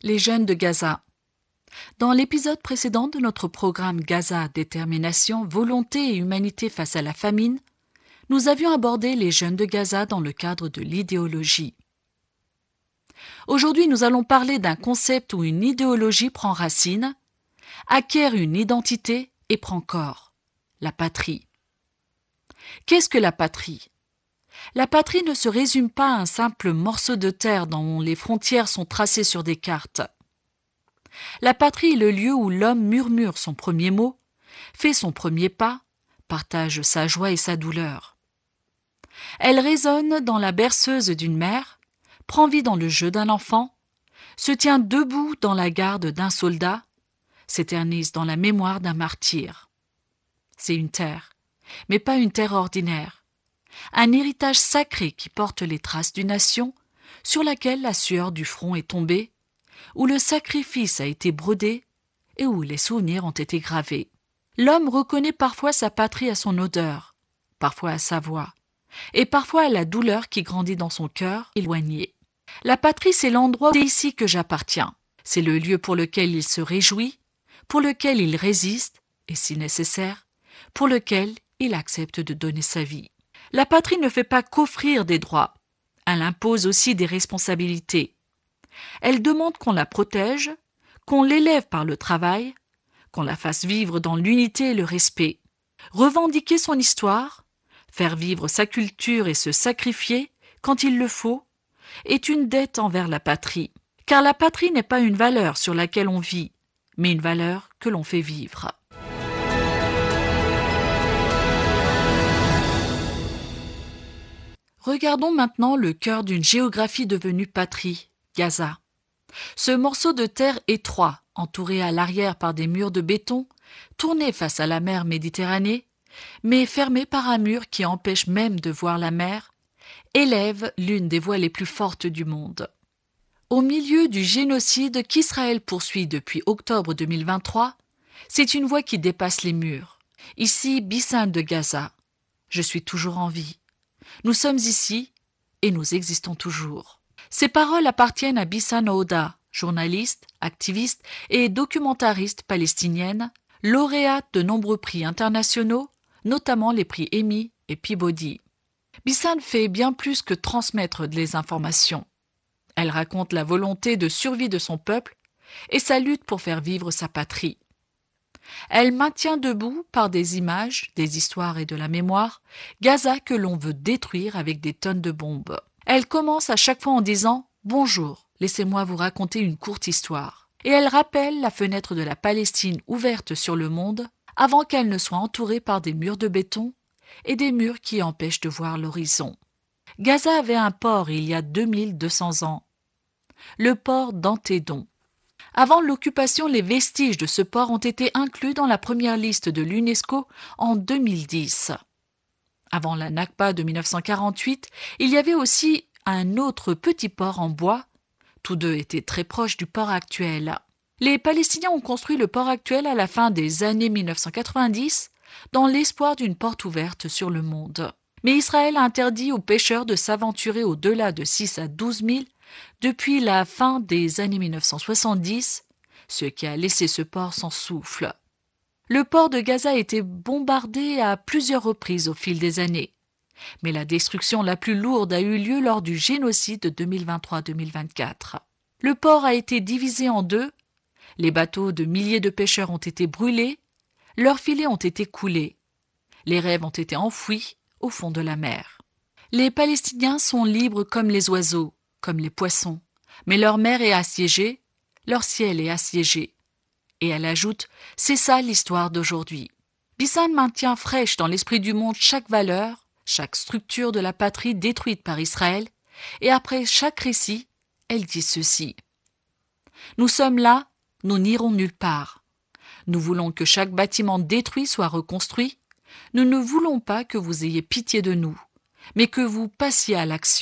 Les jeunes de Gaza. Dans l'épisode précédent de notre programme Gaza, détermination, volonté et humanité face à la famine, nous avions abordé les jeunes de Gaza dans le cadre de l'idéologie. Aujourd'hui, nous allons parler d'un concept où une idéologie prend racine, acquiert une identité et prend corps, la patrie. Qu'est-ce que la patrie ? La patrie ne se résume pas à un simple morceau de terre dont les frontières sont tracées sur des cartes. La patrie est le lieu où l'homme murmure son premier mot, fait son premier pas, partage sa joie et sa douleur. Elle résonne dans la berceuse d'une mère, prend vie dans le jeu d'un enfant, se tient debout dans la garde d'un soldat, s'éternise dans la mémoire d'un martyr. C'est une terre, mais pas une terre ordinaire. Un héritage sacré qui porte les traces d'une nation, sur laquelle la sueur du front est tombée, où le sacrifice a été brodé et où les souvenirs ont été gravés. L'homme reconnaît parfois sa patrie à son odeur, parfois à sa voix, et parfois à la douleur qui grandit dans son cœur éloigné. La patrie, c'est l'endroit où c'est ici que j'appartiens. C'est le lieu pour lequel il se réjouit, pour lequel il résiste, et si nécessaire, pour lequel il accepte de donner sa vie. La patrie ne fait pas qu'offrir des droits, elle impose aussi des responsabilités. Elle demande qu'on la protège, qu'on l'élève par le travail, qu'on la fasse vivre dans l'unité et le respect. Revendiquer son histoire, faire vivre sa culture et se sacrifier, quand il le faut, est une dette envers la patrie. Car la patrie n'est pas une valeur sur laquelle on vit, mais une valeur que l'on fait vivre. Regardons maintenant le cœur d'une géographie devenue patrie, Gaza. Ce morceau de terre étroit, entouré à l'arrière par des murs de béton, tourné face à la mer Méditerranée, mais fermé par un mur qui empêche même de voir la mer, élève l'une des voix les plus fortes du monde. Au milieu du génocide qu'Israël poursuit depuis octobre 2023, c'est une voix qui dépasse les murs. Ici, Bissane de Gaza. Je suis toujours en vie. Nous sommes ici et nous existons toujours. Ces paroles appartiennent à Bissane Ouda, journaliste, activiste et documentariste palestinienne, lauréate de nombreux prix internationaux, notamment les prix Emmy et Peabody. Bissane fait bien plus que transmettre des informations. Elle raconte la volonté de survie de son peuple et sa lutte pour faire vivre sa patrie. Elle maintient debout, par des images, des histoires et de la mémoire, Gaza que l'on veut détruire avec des tonnes de bombes. Elle commence à chaque fois en disant « Bonjour, laissez-moi vous raconter une courte histoire ». Et elle rappelle la fenêtre de la Palestine ouverte sur le monde avant qu'elle ne soit entourée par des murs de béton et des murs qui empêchent de voir l'horizon. Gaza avait un port il y a 2200 ans, le port d'Antédon. Avant l'occupation, les vestiges de ce port ont été inclus dans la première liste de l'UNESCO en 2010. Avant la Nakba de 1948, il y avait aussi un autre petit port en bois. Tous deux étaient très proches du port actuel. Les Palestiniens ont construit le port actuel à la fin des années 1990 dans l'espoir d'une porte ouverte sur le monde. Mais Israël a interdit aux pêcheurs de s'aventurer au-delà de 6 à 12 000 depuis la fin des années 1970, ce qui a laissé ce port sans souffle. Le port de Gaza a été bombardé à plusieurs reprises au fil des années, mais la destruction la plus lourde a eu lieu lors du génocide de 2023-2024. Le port a été divisé en deux, les bateaux de milliers de pêcheurs ont été brûlés, leurs filets ont été coulés, les rêves ont été enfouis au fond de la mer. Les Palestiniens sont libres comme les oiseaux, comme les poissons, mais leur mer est assiégée, leur ciel est assiégé. Et elle ajoute « C'est ça l'histoire d'aujourd'hui ». Bissane maintient fraîche dans l'esprit du monde chaque valeur, chaque structure de la patrie détruite par Israël, et après chaque récit, elle dit ceci. « Nous sommes là, nous n'irons nulle part. Nous voulons que chaque bâtiment détruit soit reconstruit. Nous ne voulons pas que vous ayez pitié de nous, mais que vous passiez à l'action. »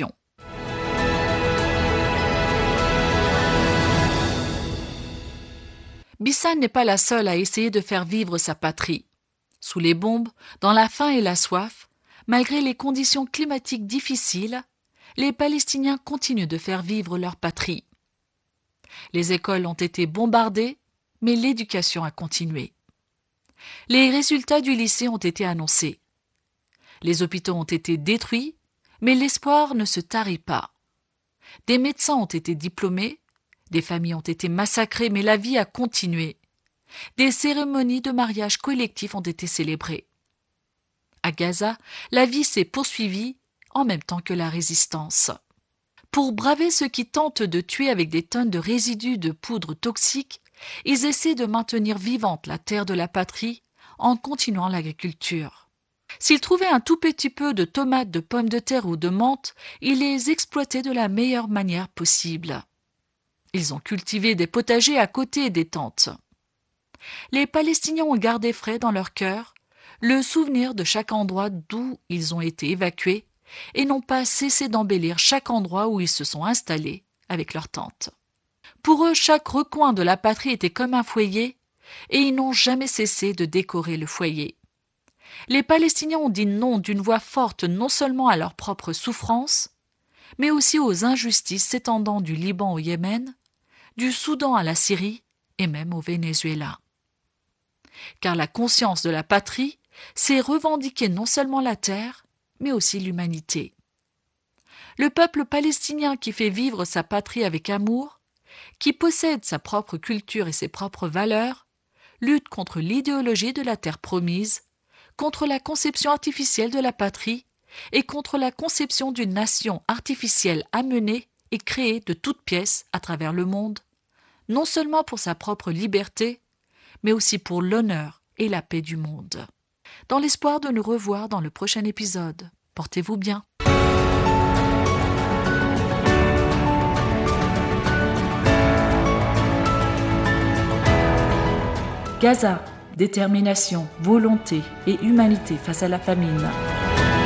Bissane n'est pas la seule à essayer de faire vivre sa patrie. Sous les bombes, dans la faim et la soif, malgré les conditions climatiques difficiles, les Palestiniens continuent de faire vivre leur patrie. Les écoles ont été bombardées, mais l'éducation a continué. Les résultats du lycée ont été annoncés. Les hôpitaux ont été détruits, mais l'espoir ne se tarit pas. Des médecins ont été diplômés, des familles ont été massacrées, mais la vie a continué. Des cérémonies de mariage collectif ont été célébrées. À Gaza, la vie s'est poursuivie en même temps que la résistance. Pour braver ceux qui tentent de tuer avec des tonnes de résidus de poudre toxique, ils essaient de maintenir vivante la terre de la patrie en continuant l'agriculture. S'ils trouvaient un tout petit peu de tomates, de pommes de terre ou de menthe, ils les exploitaient de la meilleure manière possible. Ils ont cultivé des potagers à côté des tentes. Les Palestiniens ont gardé frais dans leur cœur le souvenir de chaque endroit d'où ils ont été évacués et n'ont pas cessé d'embellir chaque endroit où ils se sont installés avec leurs tentes. Pour eux, chaque recoin de la patrie était comme un foyer et ils n'ont jamais cessé de décorer le foyer. Les Palestiniens ont dit non d'une voix forte non seulement à leurs propres souffrances, mais aussi aux injustices s'étendant du Liban au Yémen, du Soudan à la Syrie et même au Venezuela. Car la conscience de la patrie, c'est revendiquer non seulement la terre, mais aussi l'humanité. Le peuple palestinien qui fait vivre sa patrie avec amour, qui possède sa propre culture et ses propres valeurs, lutte contre l'idéologie de la terre promise, contre la conception artificielle de la patrie et contre la conception d'une nation artificielle amenée et créée de toutes pièces à travers le monde, non seulement pour sa propre liberté, mais aussi pour l'honneur et la paix du monde. Dans l'espoir de nous revoir dans le prochain épisode, portez-vous bien. Gaza, détermination, volonté et humanité face à la famine.